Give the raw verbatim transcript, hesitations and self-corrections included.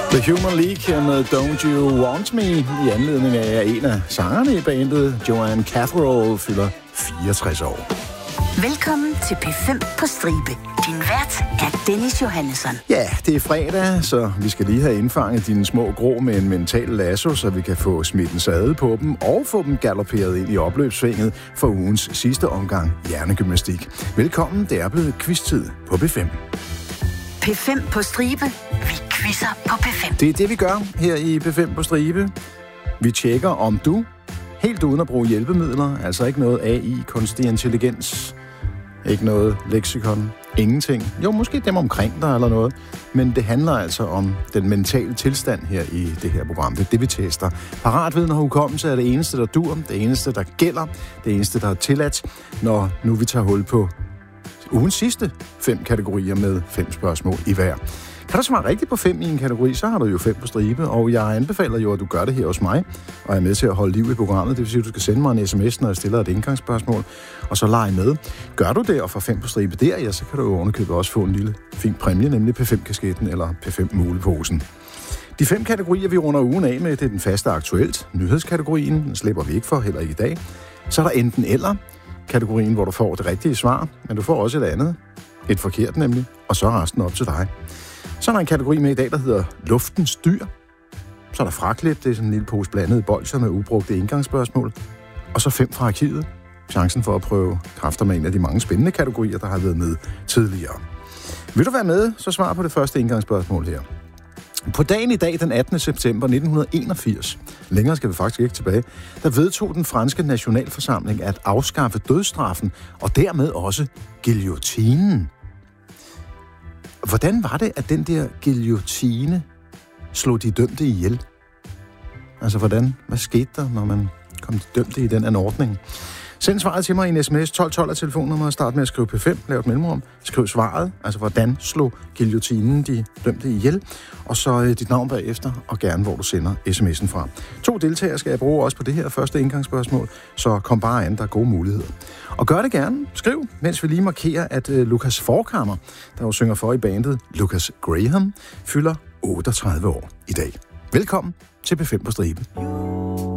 The Human League med Don't You Want Me i anledning af, at en af sangerne i bandet, Joanne Catherall, fylder fireogtres år. Velkommen til P fem på stribe. Din vært er Dennis Johannesson. Ja, det er fredag, så vi skal lige have indfanget dine små grå med en mental lasso, så vi kan få smidt en sadel på dem og få dem galopperet ind i opløbssvinget for ugens sidste omgang hjernegymnastik. Velkommen, det er blevet quiz-tid på P fem. P fem på stribe. Vi quizzer på P fem. Det er det, vi gør her i P fem på stribe. Vi tjekker, om du, helt uden at bruge hjælpemidler, altså ikke noget A I, kunstig intelligens, ikke noget leksikon, ingenting. Jo, måske dem omkring dig eller noget, men det handler altså om den mentale tilstand her i det her program. Det er det, vi tester. Paratviden og hukommelse er det eneste, der dur, det eneste, der gælder, det eneste, der er tilladt, når nu vi tager hul på ugens sidste fem kategorier med fem spørgsmål i hver. Kan du svare rigtigt på fem i en kategori, så har du jo fem på stribe, og jeg anbefaler jo, at du gør det her hos mig, og er med til at holde liv i programmet. Det vil sige, at du skal sende mig en sms, når jeg stiller et indgangsspørgsmål, og så lege med. Gør du det og får fem på stribe der, ja, så kan du jo ovenikøbet også få en lille fin præmie, nemlig P fem-kasketten eller P fem-muleposen. De fem kategorier, vi runder ugen af med, det er den faste aktuelt. Nyhedskategorien, den slipper vi ikke for, heller ikke i dag. Så er der enten eller kategorien, hvor du får det rigtige svar, men du får også et andet, et forkert nemlig, og så er resten op til dig. Så er der en kategori med i dag, der hedder Luftens dyr. Så er der fraklip, det er sådan en lille pose blandede bolcher med ubrugte indgangsspørgsmål. Og så fem fra arkivet. Chancen for at prøve kræfter med en af de mange spændende kategorier, der har været med tidligere. Vil du være med, så svar på det første indgangsspørgsmål her. På dagen i dag, den attende september nitten enogfirs, længere skal vi faktisk ikke tilbage, der vedtog den franske nationalforsamling at afskaffe dødsstraffen, og dermed også guillotinen. Hvordan var det, at den der guillotine slog de dømte ihjel? Altså, hvordan? Hvad skete der, når man kom dømte i den anordning? Send svaret til mig i en sms. tolv tolv er telefonnummeret. Start med at skrive P fem. Lav et mellemrum. Skriv svaret. Altså, hvordan slog guillotinen de dømte ihjel? Og så øh, dit navn bagefter, og gerne, hvor du sender sms'en fra. To deltagere skal jeg bruge også på det her første indgangsspørgsmål, så kom bare an, der er gode muligheder. Og gør det gerne. Skriv, mens vi lige markerer, at øh, Lukas Forchhammer, der jo synger for i bandet Lucas Graham, fylder otteogtredive år i dag. Velkommen til P fem på stribe.